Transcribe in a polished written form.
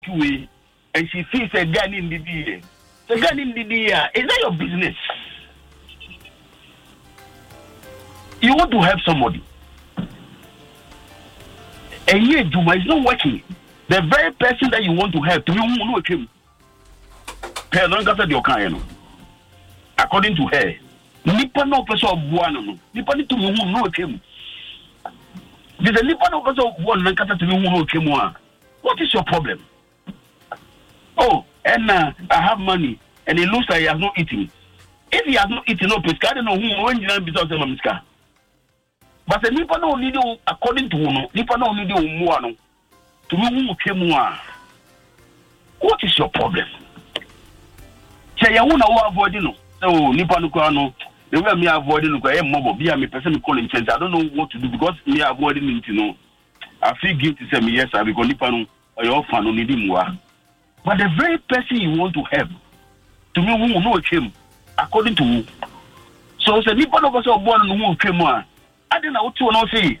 way and she sees a gun in the day. The gun in the day, is that your business? You want to help somebody. And here, Juma is not working. The very person that you want to help, to you know him. According to her, Nipa no person of one, Nipa to who know him. There's a Nipa no person of one, Nankata to who know him. What is your problem? Oh, and I have money, and it looks like he has not eaten. If he has not eaten, no pesca, I don't know who when you besides the Mamiska. But the Nipa no need according to Uno, Nipa no need one to who came one. What is your problem? Say, I want to avoid you. So, Nipa no Kwano, the way me avoiding the mobile, be a me person calling chance. I don't know what to do because me avoiding it, you know. I feel guilty, say me, yes, I will go Nipa no or your fan on the more. But the very person you want to help, to me, who know him, according to who. So, the Nipa no person born who came one. I didn't know what to say.